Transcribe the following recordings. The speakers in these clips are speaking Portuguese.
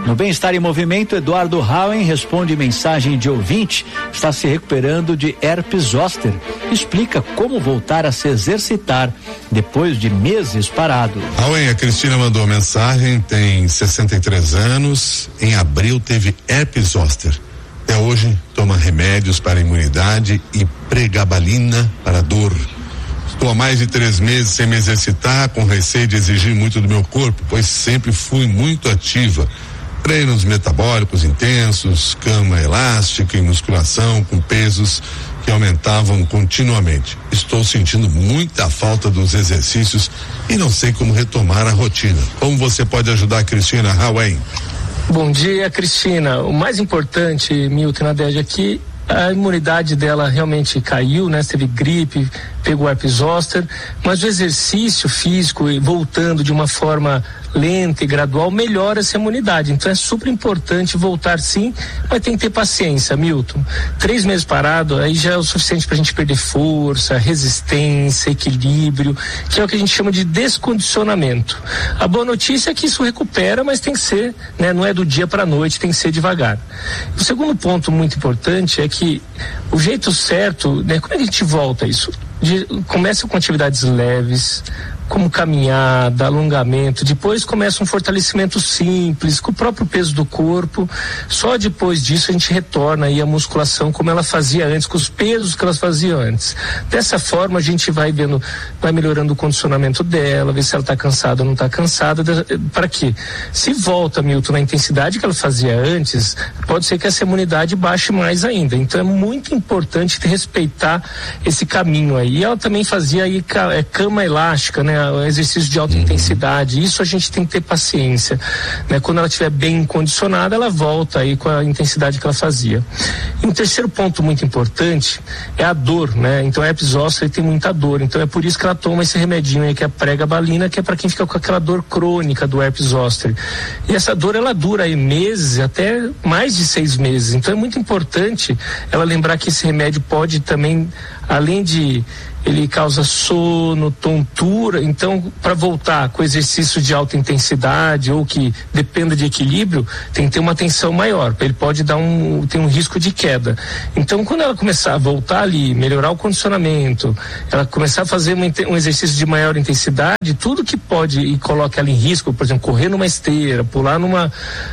No Bem-Estar em Movimento, Eduardo Hauen responde mensagem de ouvinte, está se recuperando de herpes zoster. Explica como voltar a se exercitar depois de meses parado. Hauen, a Cristina mandou mensagem, tem 63 anos, em abril teve herpes zoster. Até hoje toma remédios para imunidade e pregabalina para dor. Estou há mais de 3 meses sem me exercitar, com receio de exigir muito do meu corpo, pois sempre fui muito ativa. Treinos metabólicos intensos, cama elástica e musculação com pesos que aumentavam continuamente. Estou sentindo muita falta dos exercícios e não sei como retomar a rotina. Como você pode ajudar a Cristina Hauen? Bom dia, Cristina. O mais importante, Milton Nadege, aqui, a imunidade dela realmente caiu, né? Teve gripe, pegou herpes zoster, mas o exercício físico, voltando de uma forma lenta e gradual, melhora essa imunidade. Então é super importante voltar sim, mas tem que ter paciência, Milton. 3 meses parado, aí já é o suficiente pra gente perder força, resistência, equilíbrio, que é o que a gente chama de descondicionamento. A boa notícia é que isso recupera, mas tem que ser, né? Não é do dia pra noite, tem que ser devagar. O segundo ponto muito importante é que o jeito certo, né? Como é que a gente volta a isso? Começa com atividades leves, como caminhada, alongamento, depois começa um fortalecimento simples, com o próprio peso do corpo. Só depois disso a gente retorna aí a musculação como ela fazia antes, com os pesos que ela fazia antes. Dessa forma a gente vai vendo, vai melhorando o condicionamento dela, ver se ela está cansada ou não está cansada. Para quê? Se volta, Milton, na intensidade que ela fazia antes, pode ser que essa imunidade baixe mais ainda. Então é muito importante respeitar esse caminho aí. E ela também fazia aí cama elástica, né? Exercício de alta intensidade. Isso a gente tem que ter paciência, né? Quando ela estiver bem condicionada, ela volta aí com a intensidade que ela fazia. E um terceiro ponto muito importante é a dor, né? Então a herpes zoster tem muita dor, então é por isso que ela toma esse remedinho aí que é a pregabalina, que é para quem fica com aquela dor crônica do herpes zoster. E essa dor ela dura aí meses, até mais de 6 meses. Então é muito importante ela lembrar que esse remédio pode também, além de ele causa sono, tontura, então para voltar com exercício de alta intensidade ou que dependa de equilíbrio, tem que ter uma atenção maior, ele pode tem um risco de queda. Então quando ela começar a voltar ali, melhorar o condicionamento, ela começar a fazer um exercício de maior intensidade, tudo que pode e coloca ela em risco, por exemplo, correr numa esteira, pular numa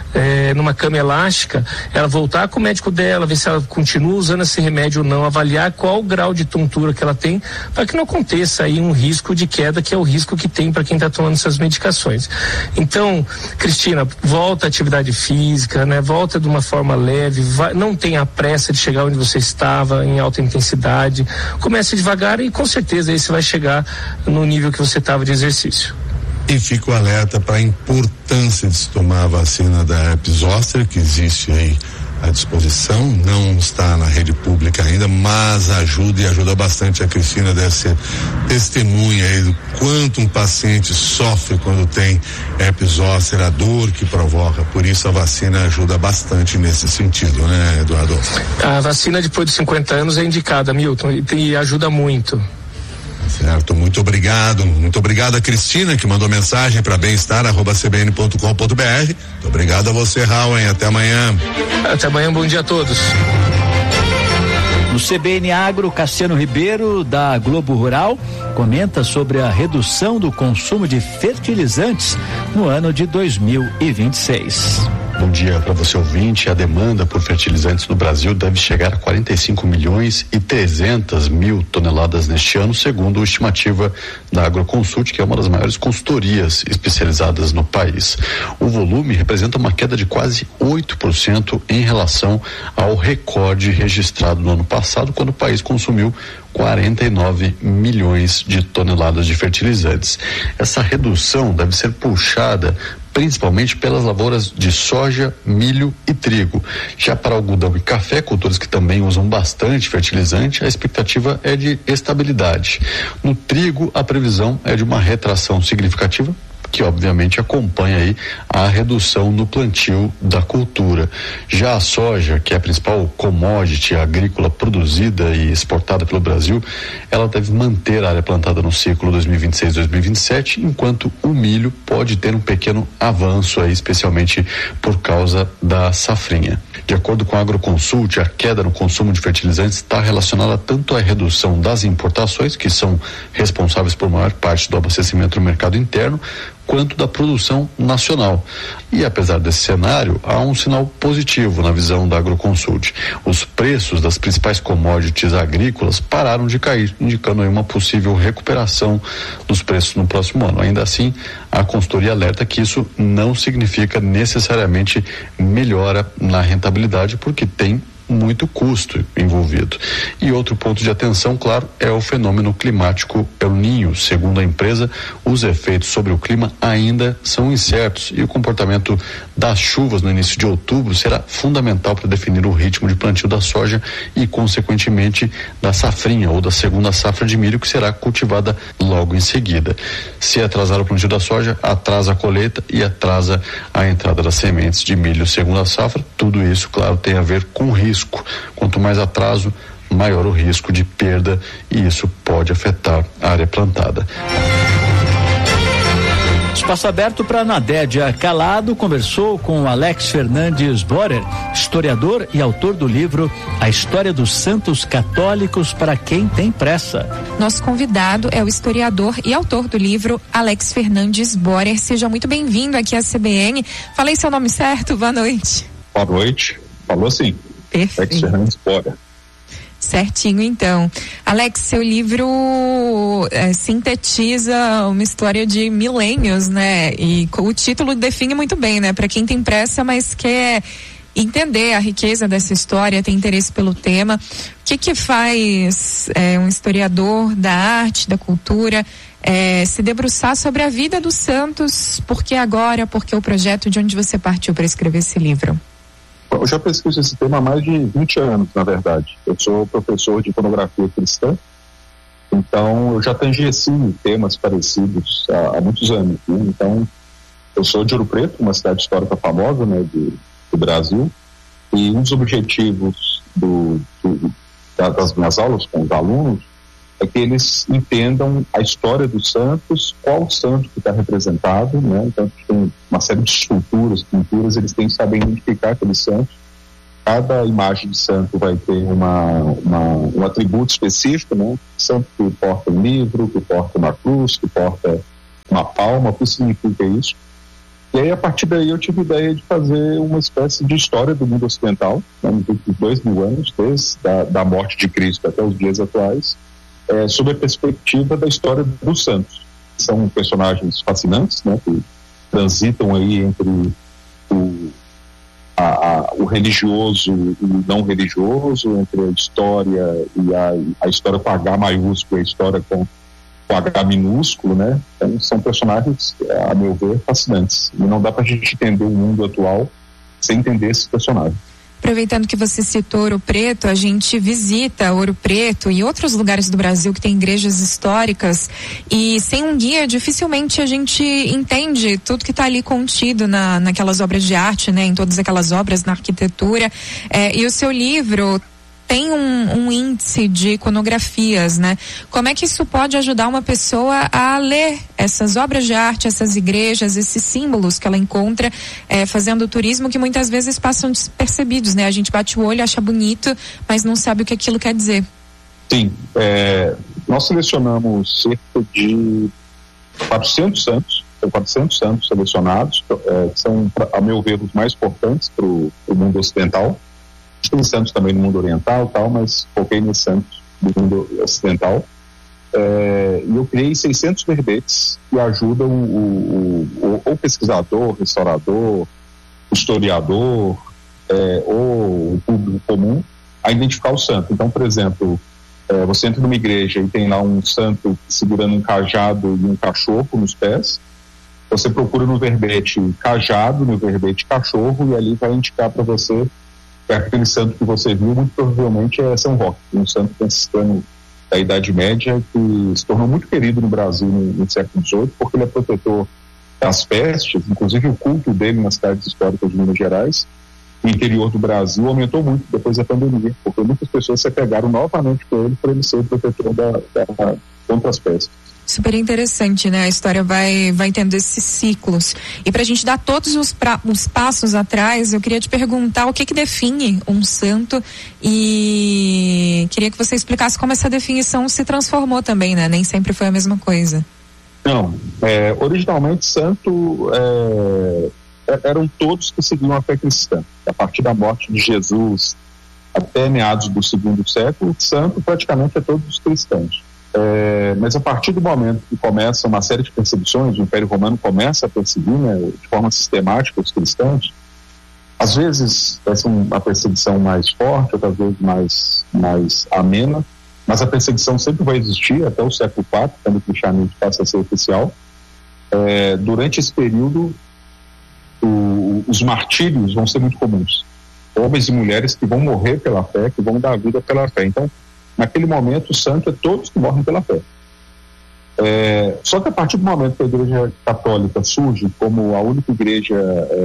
cama elástica, ela voltar com o médico dela, ver se ela continua usando esse remédio ou não, avaliar qual o grau de tontura que ela tem, para que não aconteça aí um risco de queda, que é o risco que tem para quem está tomando essas medicações. Então, Cristina, volta à atividade física, né? Volta de uma forma leve, não tenha pressa de chegar onde você estava em alta intensidade, comece devagar e com certeza aí você vai chegar no nível que você estava de exercício. E fico alerta para a importância de se tomar a vacina da herpes zoster, que existe aí à disposição, não está na rede pública ainda, mas ajuda bastante. A Cristina deve ser testemunha aí do quanto um paciente sofre quando tem herpes zoster, a dor que provoca. Por isso a vacina ajuda bastante nesse sentido, né, Eduardo? A vacina depois de 50 anos é indicada, Milton, e ajuda muito. Certo, muito obrigado a Cristina, que mandou mensagem para bem-estar@cbn.com.br. Muito obrigado a você, Hauen, até amanhã. Até amanhã, bom dia a todos. No CBN Agro, Cassiano Ribeiro, da Globo Rural, comenta sobre a redução do consumo de fertilizantes no ano de 2026. Bom dia para você, ouvinte. A demanda por fertilizantes no Brasil deve chegar a 45.300.000 toneladas neste ano, segundo a estimativa da Agroconsult, que é uma das maiores consultorias especializadas no país. O volume representa uma queda de quase 8% em relação ao recorde registrado no ano passado, quando o país consumiu 49 milhões de toneladas de fertilizantes. Essa redução deve ser puxada principalmente pelas lavouras de soja, milho e trigo. Já para algodão e café, culturas que também usam bastante fertilizante, a expectativa é de estabilidade. No trigo, a previsão é de uma retração significativa, que obviamente acompanha aí a redução no plantio da cultura. Já a soja, que é a principal commodity agrícola produzida e exportada pelo Brasil, ela deve manter a área plantada no ciclo 2026-2027, enquanto o milho pode ter um pequeno avanço aí, especialmente por causa da safrinha. De acordo com a Agroconsult, a queda no consumo de fertilizantes está relacionada tanto à redução das importações, que são responsáveis por maior parte do abastecimento no mercado interno, quanto da produção nacional. E apesar desse cenário, há um sinal positivo na visão da Agroconsult. Os preços das principais commodities agrícolas pararam de cair, indicando aí uma possível recuperação dos preços no próximo ano. Ainda assim, a consultoria alerta que isso não significa necessariamente melhora na rentabilidade, porque tem muito custo envolvido. E outro ponto de atenção, claro, é o fenômeno climático El Niño. Segundo a empresa, os efeitos sobre o clima ainda são incertos e o comportamento das chuvas no início de outubro será fundamental para definir o ritmo de plantio da soja e, consequentemente, da safrinha ou da segunda safra de milho, que será cultivada logo em seguida. Se atrasar o plantio da soja, atrasa a colheita e atrasa a entrada das sementes de milho segunda safra. Tudo isso, claro, tem a ver com risco. Quanto mais atraso, maior o risco de perda, e isso pode afetar a área plantada. Espaço aberto para Nadédia Calado conversou com Alex Fernandes Borer, historiador e autor do livro A História dos Santos Católicos para Quem Tem Pressa. Nosso convidado é o historiador e autor do livro Alex Fernandes Borer. Seja muito bem-vindo aqui à CBN. Falei seu nome certo? Boa noite. Boa noite. Falou sim. Perfeito. Alex Fernandes Borer. Certinho, então. Alex, seu livro sintetiza uma história de milênios, né? E o título define muito bem, né? Para quem tem pressa, mas quer entender a riqueza dessa história, tem interesse pelo tema. O que faz um historiador da arte, da cultura, se debruçar sobre a vida dos santos? Por que agora? Por que o projeto? De onde você partiu para escrever esse livro? Eu já pesquiso esse tema há mais de 20 anos, na verdade. Eu sou professor de iconografia cristã, então eu já tangenci temas parecidos há muitos anos. Né? Então, eu sou de Ouro Preto, uma cidade histórica famosa, né, do Brasil, e um dos objetivos das minhas aulas com os alunos é que eles entendam a história dos santos, qual santo que está representado, né? Então tem uma série de esculturas, pinturas, eles têm que saber identificar aqueles santos. Cada imagem de santo vai ter um atributo específico, né? Santo que porta um livro, que porta uma cruz, que porta uma palma, o que significa isso? E aí, a partir daí, eu tive a ideia de fazer uma espécie de história do mundo ocidental, né, nos últimos 2000 anos, desde da morte de Cristo até os dias atuais, sob a perspectiva da história dos santos. São personagens fascinantes, né, que transitam aí entre o religioso e o não religioso, entre a história e a história com H maiúsculo e a história com H minúsculo, né? Então, são personagens, a meu ver, fascinantes. E não dá pra gente entender o mundo atual sem entender esses personagens. Aproveitando que você citou Ouro Preto, a gente visita Ouro Preto e outros lugares do Brasil que tem igrejas históricas, e sem um guia dificilmente a gente entende tudo que está ali contido naquelas obras de arte, né? Em todas aquelas obras, na arquitetura. E o seu livro tem um índice de iconografias, né? Como é que isso pode ajudar uma pessoa a ler essas obras de arte, essas igrejas, esses símbolos que ela encontra fazendo turismo, que muitas vezes passam despercebidos, né? A gente bate o olho, acha bonito, mas não sabe o que aquilo quer dizer. Sim, nós selecionamos cerca de 400 santos, são 400 santos selecionados, que são, a meu ver, os mais importantes para o mundo ocidental. Tem santos também no mundo oriental, tal, mas foquei nos santos do mundo ocidental. E eu criei 600 verbetes que ajudam o pesquisador, restaurador, historiador ou o público comum a identificar o santo. Então, por exemplo, você entra numa igreja e tem lá um santo segurando um cajado e um cachorro nos pés. Você procura no verbete cajado, no verbete cachorro, e ali vai indicar para você que aquele santo que você viu, muito provavelmente é São Roque, um santo franciscano da Idade Média, que se tornou muito querido no Brasil no século XVIII, porque ele é protetor das pestes, inclusive o culto dele nas cidades históricas de Minas Gerais, no interior do Brasil, aumentou muito depois da pandemia, porque muitas pessoas se pegaram novamente com ele para ele ser o protetor contra as pestes. Super interessante, né? A história vai tendo esses ciclos. E para a gente dar todos os passos atrás, eu queria te perguntar o que define um santo, e queria que você explicasse como essa definição se transformou também, né? Nem sempre foi a mesma coisa. Não, originalmente santo eram todos que seguiam a fé cristã. A partir da morte de Jesus até meados do 2º século, santo praticamente é todos os cristãos. Mas a partir do momento que começa uma série de perseguições, o Império Romano começa a perseguir, né, de forma sistemática os cristãos, às vezes essa é uma perseguição mais forte, outras vezes mais amena, mas a perseguição sempre vai existir até o século IV, quando o cristianismo passa a ser oficial. Durante esse período, os martírios vão ser muito comuns. Homens e mulheres que vão morrer pela fé, que vão dar a vida pela fé. Então, naquele momento, o santo é todos que morrem pela fé. Só que a partir do momento que a Igreja Católica surge como a única igreja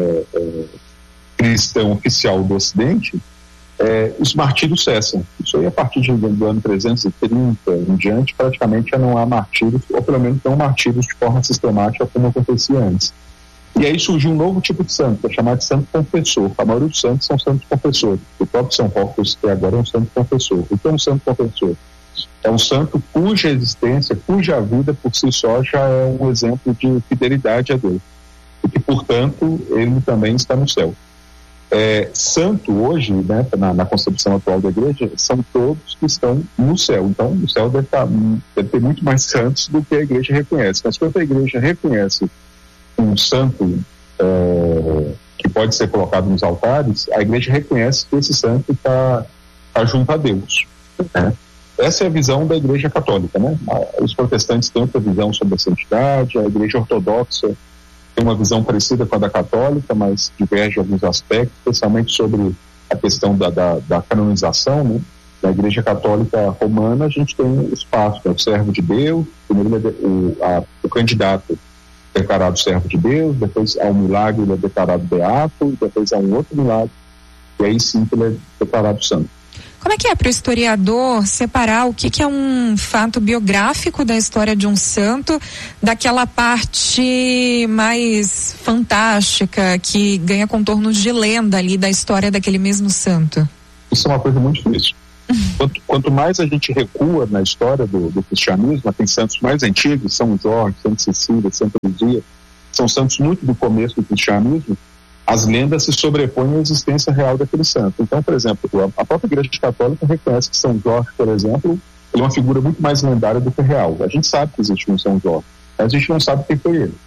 cristã oficial do Ocidente, os martírios cessam. Isso aí, a partir do ano 330 em diante, praticamente já não há martírios, ou pelo menos não martírios de forma sistemática como acontecia antes. E aí surgiu um novo tipo de santo, que é chamado de santo confessor. A maioria dos santos são santos confessores. O próprio São Paulo, que eu citei agora, é um santo confessor. O que é um santo confessor? É um santo cuja existência, cuja vida por si só já é um exemplo de fidelidade a Deus. E que, portanto, ele também está no céu. Santo hoje, né, na concepção atual da igreja, são todos que estão no céu. Então, o céu deve ter muito mais santos do que a igreja reconhece. Mas quando a igreja reconhece um santo que pode ser colocado nos altares, a igreja reconhece que esse santo está junto a Deus. Né? Essa é a visão da Igreja Católica, né? Os protestantes têm outra visão sobre a santidade, a Igreja Ortodoxa tem uma visão parecida com a da Católica, mas diverge em alguns aspectos, especialmente sobre a questão da canonização, né? Na Igreja Católica Romana, a gente tem o espaço, o servo de Deus, primeiro o candidato declarado servo de Deus, depois há um milagre, ele é declarado beato, depois há um outro milagre, e aí sim ele é declarado santo. Como é que é para o historiador separar o que é um fato biográfico da história de um santo daquela parte mais fantástica, que ganha contornos de lenda ali da história daquele mesmo santo? Isso é uma coisa muito difícil. Quanto mais a gente recua na história do cristianismo, tem santos mais antigos, São Jorge, Santa Cecília, Santa Luzia, são santos muito do começo do cristianismo, as lendas se sobrepõem à existência real daquele santo. Então, por exemplo, a própria Igreja Católica reconhece que São Jorge, por exemplo, ele é uma figura muito mais lendária do que real. A gente sabe que existe um São Jorge, mas a gente não sabe quem foi ele.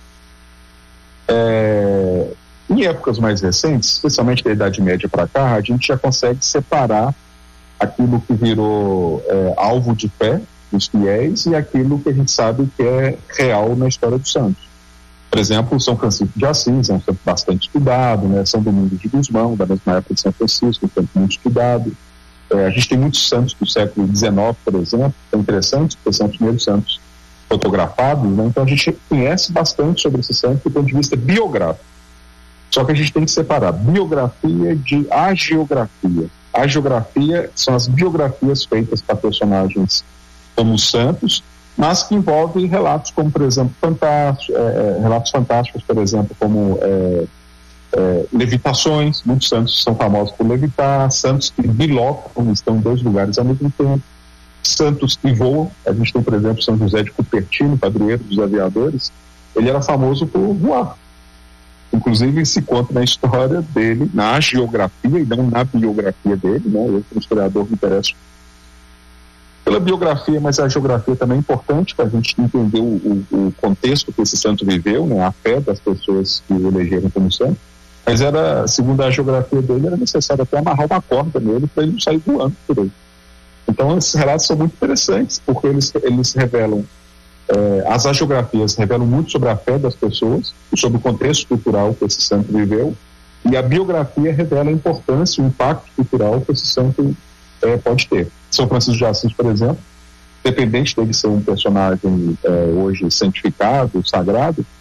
Em épocas mais recentes, especialmente da Idade Média para cá, a gente já consegue separar aquilo que virou alvo de fé dos fiéis e aquilo que a gente sabe que é real na história dos santos. Por exemplo, São Francisco de Assis é um santo bastante estudado, né? São Domingos de Gusmão, da mesma época de São Francisco, um santo muito estudado. A gente tem muitos santos do século XIX, por exemplo, que são interessantes, porque são os primeiros santos fotografados, né? Então a gente conhece bastante sobre esses santos do ponto de vista biográfico. Só que a gente tem que separar biografia de agiografia. A geografia são as biografias feitas para personagens como os santos, mas que envolvem relatos como, por exemplo, relatos fantásticos, por exemplo, como levitações. Muitos santos são famosos por levitar, santos que bilocam, estão em 2 lugares ao mesmo tempo, santos que voam. A gente tem, por exemplo, São José de Cupertino, padroeiro dos aviadores. Ele era famoso por voar. Inclusive, se conta na história dele, na geografia e não na biografia dele, né? Eu, como historiador, me interesso pela biografia, mas a geografia também é importante para a gente entender o contexto que esse santo viveu, né? A fé das pessoas que o elegeram como santo. Mas segundo a geografia dele, era necessário até amarrar uma corda nele para ele não sair voando por aí. Então, esses relatos são muito interessantes, porque eles revelam, as agiografias revelam muito sobre a fé das pessoas, sobre o contexto cultural que esse santo viveu, e a biografia revela a importância, o impacto cultural que esse santo pode ter. São Francisco de Assis, por exemplo, independente dele ser um personagem hoje santificado, sagrado,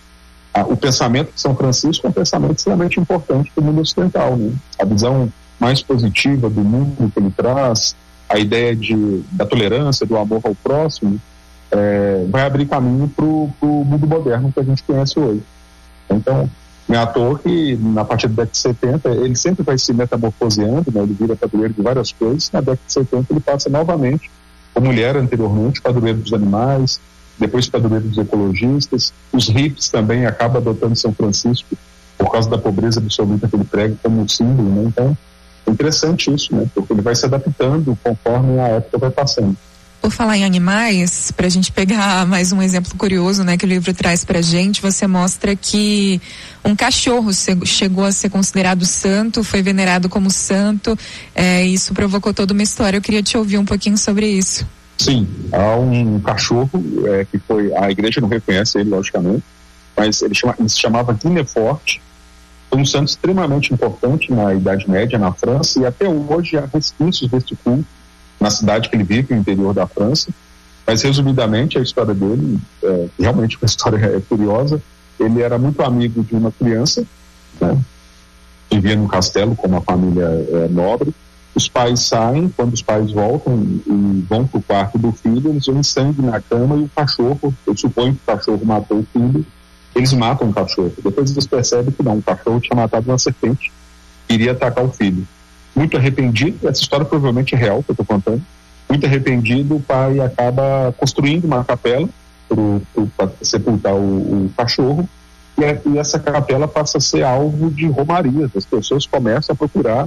o pensamento de São Francisco é um pensamento extremamente importante para o mundo ocidental, né? A visão mais positiva do mundo que ele traz, a ideia da tolerância, do amor ao próximo, vai abrir caminho para o mundo moderno que a gente conhece hoje. Então, não é à toa que na partir da década de 70 ele sempre vai se metamorfoseando, né? Ele vira padroeiro de várias coisas. Na década de 70 ele passa novamente, como mulher anteriormente, padroeiro dos animais, depois padroeiro dos ecologistas. Os hippies também acabam adotando São Francisco por causa da pobreza absoluta que ele prega como símbolo, né? Então, é interessante isso, né? Porque ele vai se adaptando conforme a época vai passando. Por falar em animais, para a gente pegar mais um exemplo curioso, né, que o livro traz pra gente, você mostra que um cachorro chegou a ser considerado santo, foi venerado como santo, isso provocou toda uma história. Eu queria te ouvir um pouquinho sobre isso. Sim, há um cachorro que a igreja não reconhece ele, logicamente, mas ele se chamava Guinefort, foi um santo extremamente importante na Idade Média, na França, e até hoje há resquícios deste culto na cidade que ele vive, no interior da França. Mas, resumidamente, a história dele, realmente uma história curiosa. Ele era muito amigo de uma criança, né? Vivia num castelo com uma família nobre. Os pais saem, quando os pais voltam e vão para o quarto do filho, eles veem sangue na cama e o cachorro, eu suponho que o cachorro matou o filho, eles matam o cachorro. Depois eles percebem que não, o cachorro tinha matado uma serpente, iria atacar o filho. Muito arrependido, essa história provavelmente é real que eu estou contando, muito arrependido, o pai acaba construindo uma capela para sepultar o cachorro, e essa capela passa a ser alvo de romarias. As pessoas começam a procurar,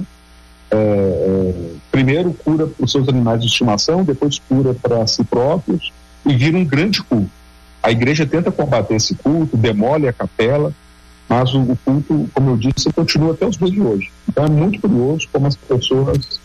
primeiro cura para os seus animais de estimação, depois cura para si próprios, e vira um grande culto. A igreja tenta combater esse culto, demole a capela, mas o culto, como eu disse, continua até os dias de hoje. Então é muito curioso como as pessoas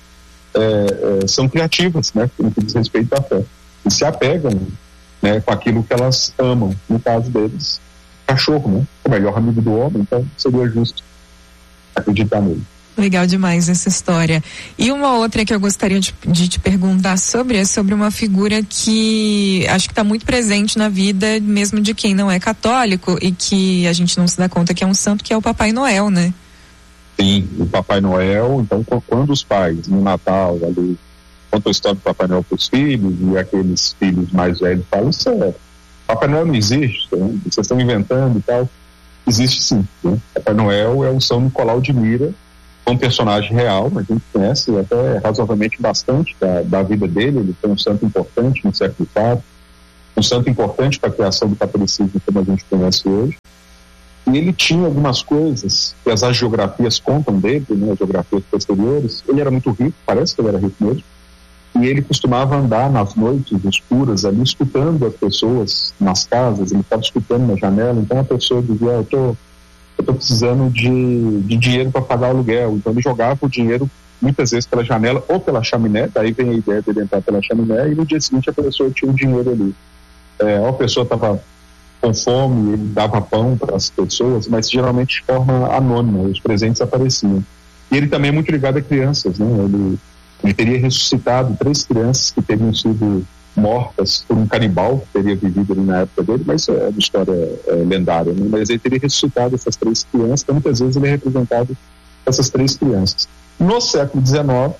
são criativas, né, no que diz respeito à fé, e se apegam, né, com aquilo que elas amam. No caso deles, cachorro, né, o melhor amigo do homem, então seria justo acreditar nele. Legal demais essa história. E uma outra que eu gostaria de te perguntar é sobre uma figura que acho que está muito presente na vida mesmo de quem não é católico e que a gente não se dá conta que é um santo, que é o Papai Noel, né? Sim, o Papai Noel. Então, quando os pais no Natal ali contam a história do Papai Noel para os filhos, e aqueles filhos mais velhos falam: isso Papai Noel não existe, né? Vocês estão inventando e tal. Existe sim, né? Papai Noel é o São Nicolau de Mira, um personagem real, a gente conhece até razoavelmente bastante da vida dele. Ele foi um santo importante no século IV, um santo importante para a criação do catolicismo como a gente conhece hoje. E ele tinha algumas coisas que as agiografias contam dele, né, as geografias posteriores. Ele era muito rico, parece que ele era rico mesmo, e ele costumava andar nas noites escuras ali, escutando as pessoas nas casas. Ele estava escutando na janela, então a pessoa dizia: eu estou precisando de dinheiro para pagar o aluguel. Então ele jogava o dinheiro muitas vezes pela janela ou pela chaminé. Daí vem a ideia dele entrar pela chaminé, e no dia seguinte a pessoa tinha o dinheiro ali. A pessoa estava com fome, ele dava pão para as pessoas, mas geralmente de forma anônima, os presentes apareciam. E ele também é muito ligado a crianças, né? Ele teria ressuscitado 3 crianças que teriam sido mortas por um canibal que teria vivido ali na época dele, mas é uma história lendária, né? Mas ele teria ressuscitado essas 3 crianças, então muitas vezes ele é representado essas 3 crianças. No século XIX,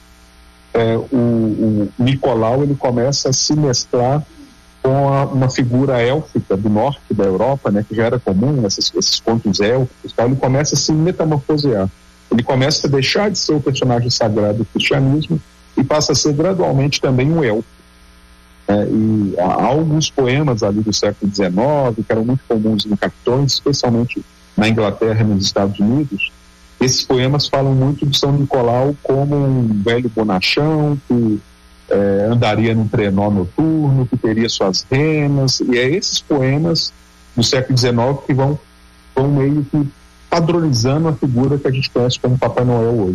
o Nicolau, ele começa a se mesclar com uma figura élfica do norte da Europa, né, que já era comum, esses contos élficos, ele começa a se metamorfosear. Ele começa a deixar de ser o personagem sagrado do cristianismo e passa a ser gradualmente também um elfo. E há alguns poemas ali do século XIX que eram muito comuns em capitões, especialmente na Inglaterra e nos Estados Unidos. Esses poemas falam muito de São Nicolau como um velho bonachão que andaria num trenó noturno, que teria suas renas, e é esses poemas do século XIX que vão meio que padronizando a figura que a gente conhece como Papai Noel hoje.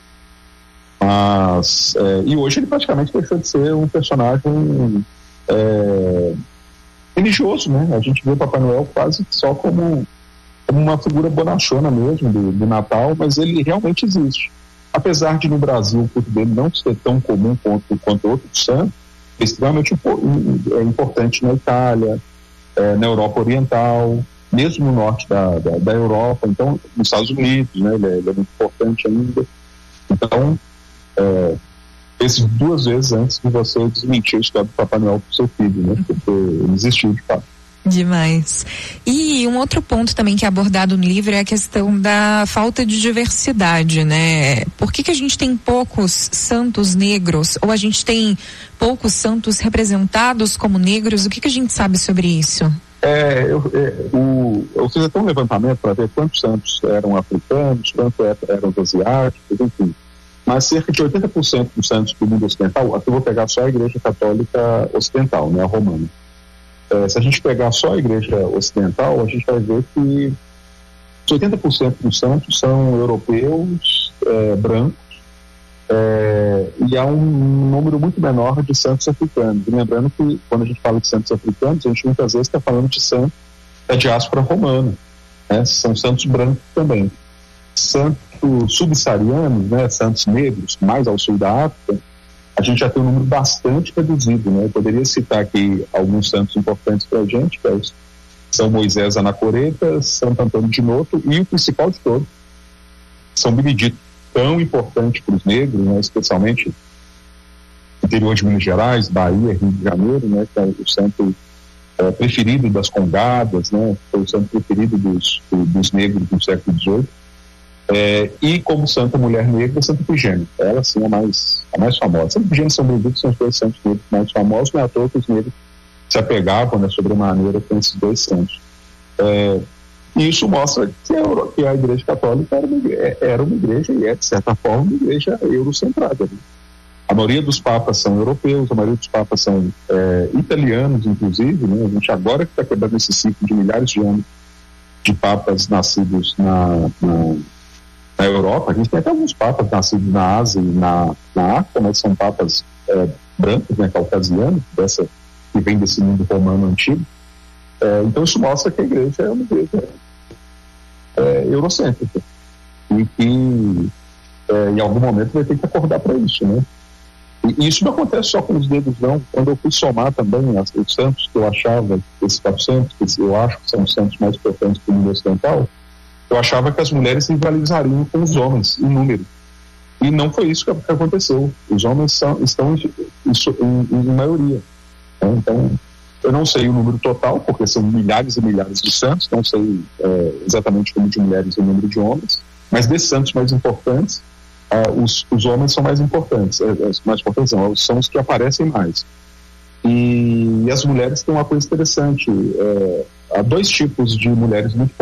Mas, e hoje ele praticamente deixou de ser um personagem religioso, né? A gente vê o Papai Noel quase só como uma figura bonachona mesmo do Natal, mas ele realmente existe. Apesar de no Brasil o culto dele não ser tão comum quanto outros santos, é extremamente importante na Itália, na Europa Oriental, mesmo no norte da Europa, então nos Estados Unidos, né, ele é muito importante ainda. Então, esse 2 vezes antes de você desmentir a história do Papai Noel para o seu filho, né, porque ele existiu de fato. Demais. E um outro ponto também que é abordado no livro é a questão da falta de diversidade, né? Por que a gente tem poucos santos negros, ou a gente tem poucos santos representados como negros? O que a gente sabe sobre isso? Eu fiz até um levantamento para ver quantos santos eram africanos, quantos eram asiáticos, enfim. Mas cerca de 80% dos santos do mundo ocidental, aqui eu vou pegar só a Igreja Católica Ocidental, né, a romana. Se a gente pegar só a Igreja Ocidental, a gente vai ver que 80% dos santos são europeus, brancos, e há um número muito menor de santos africanos. E lembrando que, quando a gente fala de santos africanos, a gente muitas vezes está falando de santos da diáspora romana, né? São santos brancos também. Santos subsaarianos, né? Santos negros, mais ao sul da África, a gente já tem um número bastante reduzido, né? Eu poderia citar aqui alguns santos importantes para a gente, que é São Moisés Anacoreta, Santo Antônio de Noto e o principal de todos, São Benedito, tão importante para os negros, né? Especialmente no interior de Minas Gerais, Bahia, Rio de Janeiro, né? Que é o santo preferido das congadas, né? Foi o santo preferido dos negros do século XVIII. E como santa mulher negra, Santa Ifigênia. Ela sim é a mais famosa. Santa Ifigênia e São Benedito são os 2 santos negros mais famosos, não é à toa que os negros se apegavam, né, sobremaneira com esses 2 santos. E isso mostra que a Igreja Católica era uma igreja, e é de certa forma uma igreja eurocentrada, né? A maioria dos papas são europeus, a maioria dos papas são italianos, inclusive, né? A gente agora que está quebrando esse ciclo de milhares de anos de papas nascidos na Europa. A gente tem até alguns papas nascidos na Ásia e na África, mas são papas brancos, né, caucasianos, que vem desse mundo romano antigo. Então isso mostra que a igreja é uma igreja eurocêntrica e que em algum momento vai ter que acordar para isso, né? E isso não acontece só com os negros, não. Quando eu fui somar também os santos que eu achava, esses 400, que eu acho que são os santos mais importantes do mundo ocidental, eu achava que as mulheres rivalizariam com os homens em número. E não foi isso que aconteceu. Os homens estão em maioria. Então, eu não sei o número total, porque são milhares e milhares de santos, não sei exatamente o número de mulheres e o número de homens, mas desses santos mais importantes, os homens são mais importantes, são os que aparecem mais. E as mulheres têm uma coisa interessante, há 2 tipos de mulheres muito